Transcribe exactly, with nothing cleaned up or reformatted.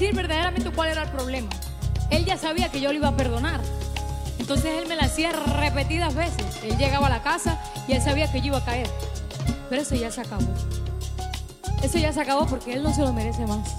decir verdaderamente cuál era el problema. Él ya sabía que yo le iba a perdonar. Entonces él me la hacía repetidas veces. Él llegaba a la casa y él sabía que yo iba a caer. Pero eso ya se acabó. Eso ya se acabó porque él no se lo merece más.